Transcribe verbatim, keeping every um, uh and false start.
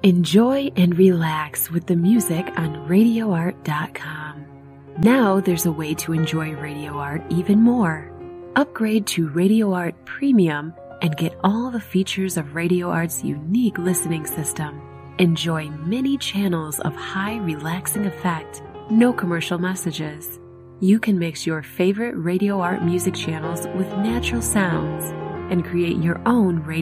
Enjoy and relax with the music on radio art dot com. Now there's a way to enjoy Radio Art even more. Upgrade to Radio Art Premium and get all the features of Radio Art's unique listening system. Enjoy many channels of high relaxing effect, no commercial messages. You can mix your favorite Radio Art music channels with natural sounds and create your own radio